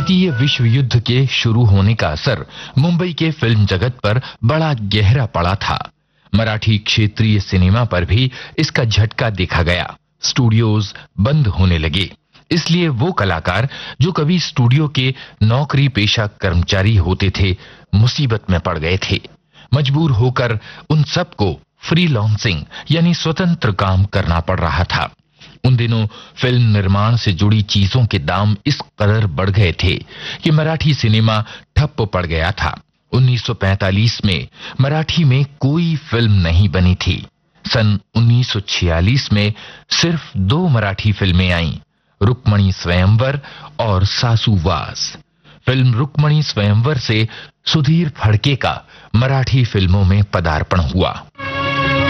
द्वितीय विश्व युद्ध के शुरू होने का असर मुंबई के फिल्म जगत पर बड़ा गहरा पड़ा था। मराठी क्षेत्रीय सिनेमा पर भी इसका झटका देखा गया। स्टूडियोज बंद होने लगे, इसलिए वो कलाकार जो कभी स्टूडियो के नौकरी पेशा कर्मचारी होते थे, मुसीबत में पड़ गए थे। मजबूर होकर उन सबको फ्रीलांसिंग यानी स्वतंत्र काम करना पड़ रहा था। उन दिनों फिल्म निर्माण से जुड़ी चीजों के दाम इस कदर बढ़ गए थे कि मराठी सिनेमा ठप्प पड़ गया था। 1945 में मराठी में कोई फिल्म नहीं बनी थी। सन 1946 में सिर्फ 2 मराठी फिल्में आईं, रुक्मणी स्वयंवर और सासूवास। फिल्म रुक्मणी स्वयंवर से सुधीर फड़के का मराठी फिल्मों में पदार्पण हुआ।